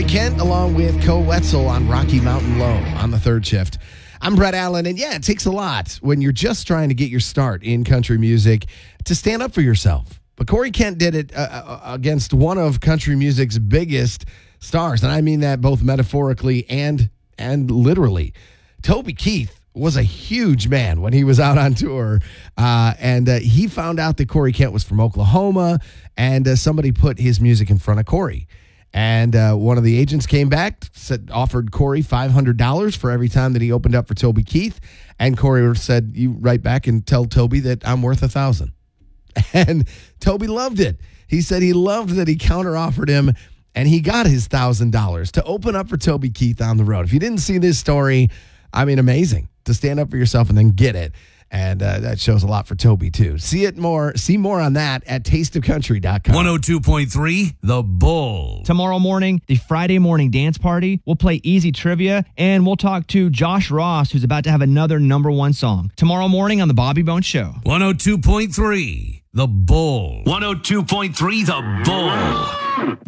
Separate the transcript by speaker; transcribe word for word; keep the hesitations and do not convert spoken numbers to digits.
Speaker 1: Kent along with Co Wetzel on Rocky Mountain Low on the third shift. I'm Brett Allen, and yeah, it takes a lot when you're just trying to get your start in country music to stand up for yourself. But Corey Kent did it uh, against one of country music's biggest stars, and I mean that both metaphorically and and literally. Toby Keith was a huge man when he was out on tour, uh, and uh, he found out that Corey Kent was from Oklahoma, and uh, somebody put his music in front of Corey. And uh, one of the agents came back, said, offered Corey five hundred dollars for every time that he opened up for Toby Keith. And Corey said, you write back and tell Toby that I'm worth a thousand. And Toby loved it. He said he loved that he counteroffered him, and he got his one thousand dollars to open up for Toby Keith on the road. If you didn't see this story, I mean, amazing to stand up for yourself and then get it. And uh, that shows a lot for Toby, too. See it more. See more on that at taste of country dot com.
Speaker 2: one oh two point three The Bull.
Speaker 3: Tomorrow morning, the Friday morning dance party. We'll play easy trivia, and we'll talk to Josh Ross, who's about to have another number one song. Tomorrow morning on The Bobby Bones Show.
Speaker 2: one oh two point three The Bull. one oh two point three The Bull.